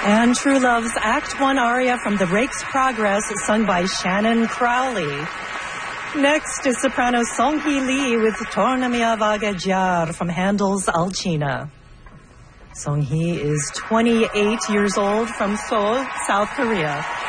And True Love's Act 1 aria from The Rake's Progress, sung by Shannon Crowley. Next is soprano Song-hee Lee with Tornamia Vaga Jar from Handel's Alcina. Song-hee is 28 years old from Seoul, South Korea.